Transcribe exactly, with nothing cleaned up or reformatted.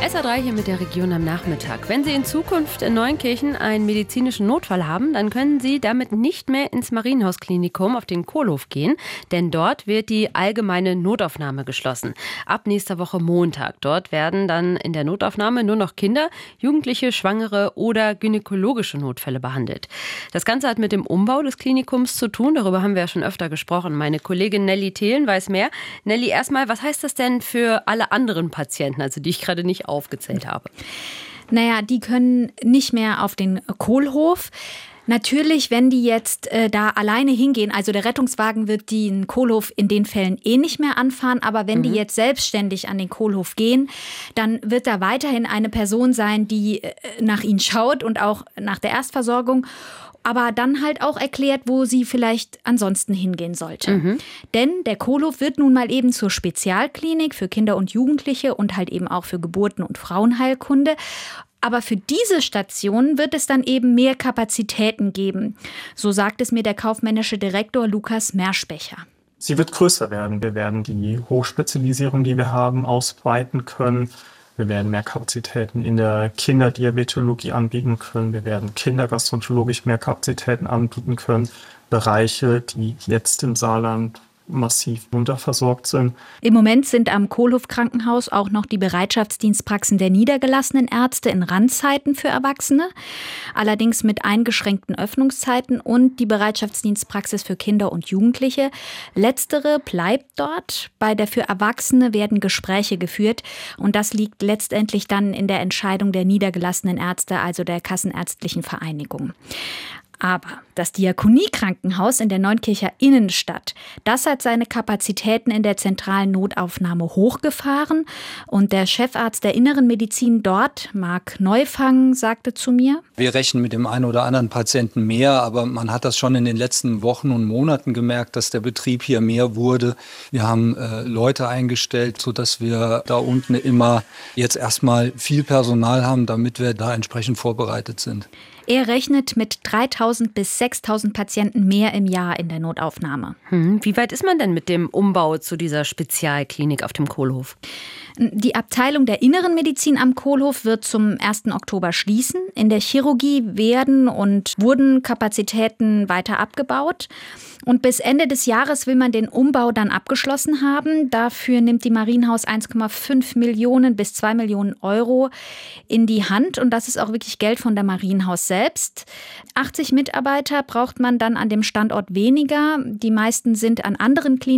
S R drei hier mit der Region am Nachmittag. Wenn Sie in Zukunft in Neunkirchen einen medizinischen Notfall haben, dann können Sie damit nicht mehr ins Marienhaus-Klinikum auf den Kohlhof gehen, denn dort wird die allgemeine Notaufnahme geschlossen. Ab nächster Woche Montag. Dort werden dann in der Notaufnahme nur noch Kinder, Jugendliche, Schwangere oder gynäkologische Notfälle behandelt. Das Ganze hat mit dem Umbau des Klinikums zu tun. Darüber haben wir ja schon öfter gesprochen. Meine Kollegin Nelly Thelen weiß mehr. Nelly, erstmal, was heißt das denn für alle anderen Patienten, also die ich gerade nicht aufgezählt habe? Naja, die können nicht mehr auf den Kohlhof. Natürlich, wenn die jetzt äh, da alleine hingehen, also der Rettungswagen wird den Kohlhof in den Fällen eh nicht mehr anfahren, aber wenn mhm. die jetzt selbstständig an den Kohlhof gehen, dann wird da weiterhin eine Person sein, die äh, nach ihnen schaut und auch nach der Erstversorgung, aber dann halt auch erklärt, wo sie vielleicht ansonsten hingehen sollte. Mhm. Denn der Kohlhof wird nun mal eben zur Spezialklinik für Kinder und Jugendliche und halt eben auch für Geburten- und Frauenheilkunde. Aber für diese Station wird es dann eben mehr Kapazitäten geben. So sagt es mir der kaufmännische Direktor Lukas Merschbecher. Sie wird größer werden. Wir werden die Hochspezialisierung, die wir haben, ausweiten können. Wir werden mehr Kapazitäten in der Kinderdiabetologie anbieten können. Wir werden kindergastroenterologisch mehr Kapazitäten anbieten können. Bereiche, die jetzt im Saarland massiv unterversorgt sind. Im Moment sind am Kohlhof-Krankenhaus auch noch die Bereitschaftsdienstpraxen der niedergelassenen Ärzte in Randzeiten für Erwachsene, allerdings mit eingeschränkten Öffnungszeiten, und die Bereitschaftsdienstpraxis für Kinder und Jugendliche. Letztere bleibt dort. Bei der für Erwachsene werden Gespräche geführt und das liegt letztendlich dann in der Entscheidung der niedergelassenen Ärzte, also der Kassenärztlichen Vereinigung. Aber das Diakoniekrankenhaus in der Neunkircher Innenstadt, das hat seine Kapazitäten in der zentralen Notaufnahme hochgefahren. Und der Chefarzt der Inneren Medizin dort, Marc Neufang, sagte zu mir: Wir rechnen mit dem einen oder anderen Patienten mehr, aber man hat das schon in den letzten Wochen und Monaten gemerkt, dass der Betrieb hier mehr wurde. Wir haben äh, Leute eingestellt, sodass wir da unten immer jetzt erstmal viel Personal haben, damit wir da entsprechend vorbereitet sind. Er rechnet mit dreitausend bis sechstausend Patienten mehr im Jahr in der Notaufnahme. Hm, wie weit ist man denn mit dem Umbau zu dieser Spezialklinik auf dem Kohlhof? Die Abteilung der Inneren Medizin am Kohlhof wird zum ersten Oktober schließen. In der Chirurgie werden und wurden Kapazitäten weiter abgebaut. Und bis Ende des Jahres will man den Umbau dann abgeschlossen haben. Dafür nimmt die Marienhaus eins Komma fünf Millionen bis zwei Millionen Euro in die Hand. Und das ist auch wirklich Geld von der Marienhaus selbst. achtzig Mitarbeiter braucht man dann an dem Standort weniger. Die meisten sind an anderen Kliniken